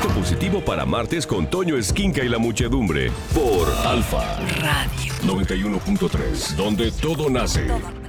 Pensamiento positivo para martes con Toño Esquinca y la muchedumbre. Por Alfa Radio 91.3, donde todo nace.